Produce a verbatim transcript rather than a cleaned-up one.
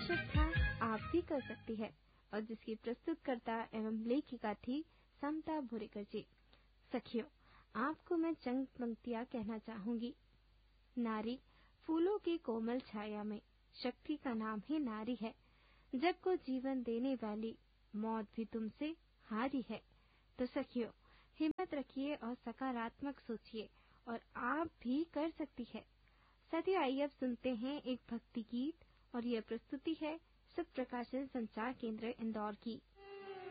शीर्षक था आप भी कर सकती है और जिसकी प्रस्तुतकर्ता एवं लेखिका थी समता भोरेकर जी। सखियों, आपको मैं चंद पंक्तियां कहना चाहूंगी। नारी फूलों की कोमल छाया में, शक्ति का नाम ही नारी है। जग को जीवन देने वाली, मौत भी तुमसे हारी है। तो सखियों, हिम्मत रखिए और सकारात्मक सोचिए और आप भी कर सकती है। साथियों, आइए अब सुनते हैं एक भक्ति गीत और यह प्रस्तुति है सुप्रकाशन संचार केंद्र इंदौर की।